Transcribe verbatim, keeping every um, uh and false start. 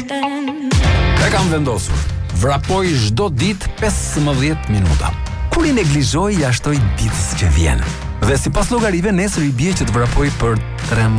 E kam vendosur. Vrapoj çdo ditë pesëmbëdhjetë minuta. Kur i neglizhoj, ja shtoj ditës që vjen. Dhe sipas llogarive nesër i bie që të vrapoj për tre